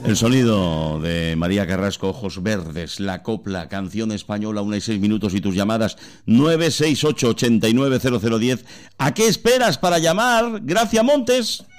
El sonido de María Carrasco, Ojos Verdes, la copla, canción española, 1:06 y tus llamadas 968 890010. ¿A qué esperas para llamar? Gracia Montes.